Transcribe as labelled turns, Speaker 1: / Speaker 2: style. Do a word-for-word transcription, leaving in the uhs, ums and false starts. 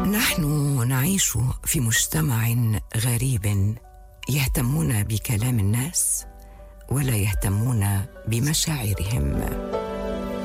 Speaker 1: نحن نعيش في مجتمع غريب، يهتمون بكلام الناس ولا يهتمون بمشاعرهم.